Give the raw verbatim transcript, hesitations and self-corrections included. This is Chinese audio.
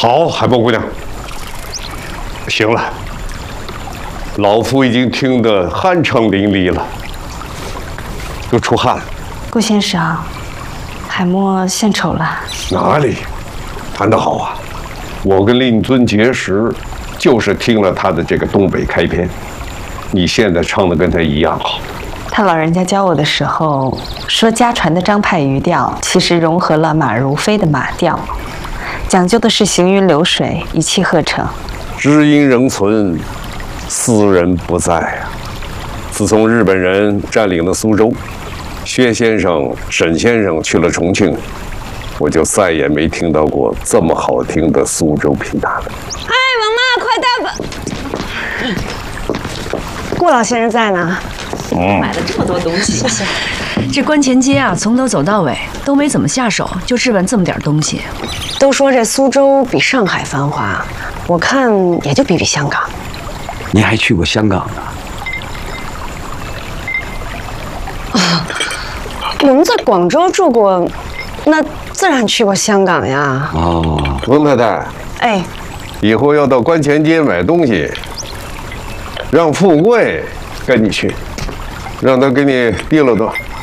好，海波姑娘，行了，老夫已经听得酣畅淋漓了，都出汗了。 顾先生，海默献丑了。 哪里，弹得好啊！我跟令尊结识，就是听了他的这个东北开篇。你现在唱的跟他一样好。 他老人家教我的时候说，家传的张派余调其实融合了马如飞的马调，讲究的是行云流水，一气呵成。 知音仍存，斯人不在啊！自从日本人占领了苏州，薛先生、沈先生去了重庆，我就再也没听到过这么好听的苏州评弹了。 哎，王妈，快带吧！顾老先生在呢。 嗯， 买了这么多东西，谢谢。这关前街啊，从头走到尾都没怎么下手，就置办这么点东西。 都说这苏州比上海繁华，我看也就比比香港。 你还去过香港呢？ 啊，我们在广州住过，那自然去过香港呀。 哦， 翁太太， 哎， 以后要到关前街买东西，让富贵跟你去，让他给你提溜的